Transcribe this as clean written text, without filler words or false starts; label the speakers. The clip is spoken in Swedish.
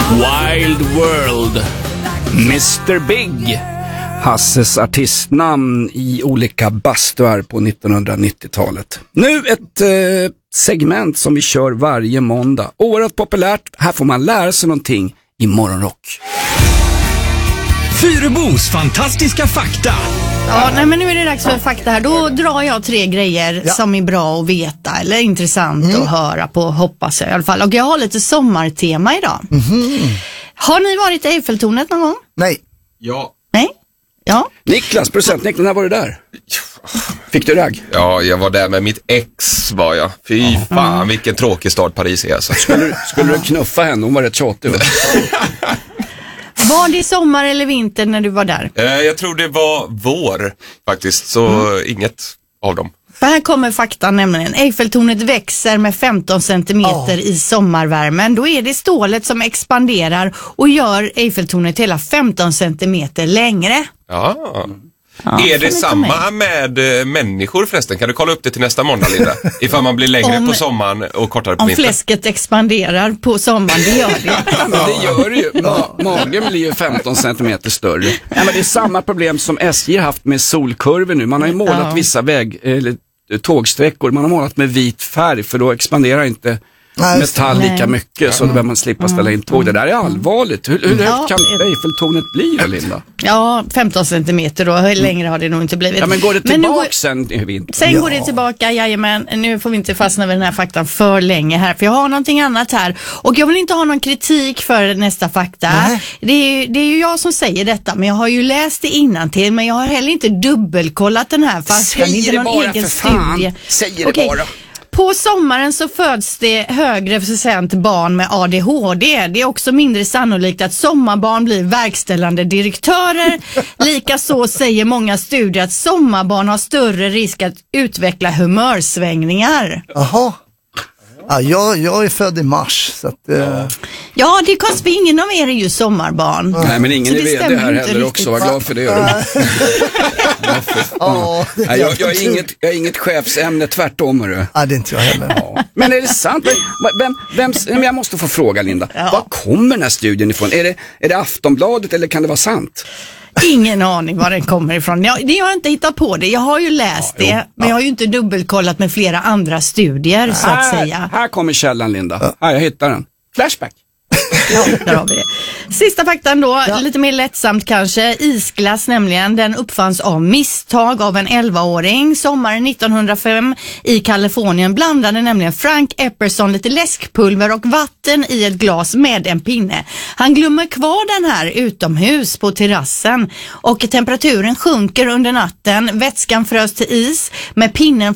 Speaker 1: Wild World, Mr. Big, Hasses artistnamn i olika bastuar på 1990-talet. Nu ett segment som vi kör varje måndag. Oerhört populärt, här får man lära sig någonting i morgonrock.
Speaker 2: Fyrebos fantastiska fakta.
Speaker 3: Ja, nej, men nu är det dags för fakta här. Då drar jag 3 grejer som är bra att veta eller intressant att höra på, hoppas jag i alla fall. Och jag har lite sommartema idag. Har ni varit i Eiffeltornet någon gång?
Speaker 4: Nej.
Speaker 5: Ja.
Speaker 3: Nej? Ja.
Speaker 1: Niklas, procentnäcklen, när var du där? Fick du ragg?
Speaker 5: Ja, jag var där med mitt ex var jag. Fy fan, vilken tråkig stad Paris är alltså.
Speaker 1: Skulle du knuffa henne? Hon var rätt tjatig.
Speaker 3: Var det sommar eller vinter när du var där?
Speaker 5: Jag tror det var vår faktiskt, så inget av dem.
Speaker 3: För här kommer fakta nämligen. Eiffeltornet växer med 15 centimeter i sommarvärmen. Då är det stålet som expanderar och gör Eiffeltornet hela 15 centimeter längre.
Speaker 5: Ja. Är det samma med människor förresten? Kan du kolla upp det till nästa måndag, Linda? Ifall man blir längre på sommaren och kortare på vintern.
Speaker 3: Om fläsket expanderar på sommaren, det gör det.
Speaker 1: Men det gör det ju. Magen blir ju 15 centimeter större. Ja, men det är samma problem som SJ har haft med solkurvor nu. Man har ju målat vissa tågsträckor. Man har målat med vit färg för då expanderar inte metall lika mycket, så då behöver man slippa ställa in tåg. Det där är allvarligt. Hur högt kan Eiffeltornet bli då, Linda?
Speaker 3: Ja, 15 centimeter då. Hur längre har det nog inte blivit.
Speaker 1: Ja, men går det tillbaka sen i vinter?
Speaker 3: Sen går det tillbaka, jajamän. Nu får vi inte fastna vid den här faktan för länge här, för jag har någonting annat här. Och jag vill inte ha någon kritik för nästa fakta. Det är ju jag som säger detta, men jag har ju läst det innantill, men jag har heller inte dubbelkollat den här faktan.
Speaker 1: Säg det bara, för fan. Säg det bara.
Speaker 3: På sommaren så föds det högre procent barn med ADHD. Det är också mindre sannolikt att sommarbarn blir verkställande direktörer. Likaså säger många studier att sommarbarn har större risk att utveckla humörsvängningar.
Speaker 4: Jaha. Ja, jag är född i mars. Så att,
Speaker 3: Ja, det är konstigt, för ingen av er är ju sommarbarn.
Speaker 1: Nej, men ingen är vd här heller också. Var glad för det. Jag är inget chefsämne, tvärtom.
Speaker 4: Ja, det är inte jag heller.
Speaker 1: Ja. Men är det sant? Men jag måste få fråga, Linda. Var kommer den här studien ifrån? Är det Aftonbladet eller kan det vara sant?
Speaker 3: Ingen aning var den kommer ifrån. Jag har inte hittat på det. Jag har ju läst det, men jag har ju inte dubbelkollat med flera andra studier, så att säga.
Speaker 1: Här kommer källan, Linda. Här, jag hittar den. Flashback.
Speaker 3: Ja, där har vi det. Sista faktan då, lite mer lättsamt kanske. Isglass nämligen, den uppfanns av misstag av en 11-åring. Sommaren 1905 i Kalifornien blandade nämligen Frank Epperson lite läskpulver och vatten i ett glas med en pinne. Han glömmer kvar den här utomhus på terrassen och temperaturen sjunker under natten. Vätskan frös till is, med pinnen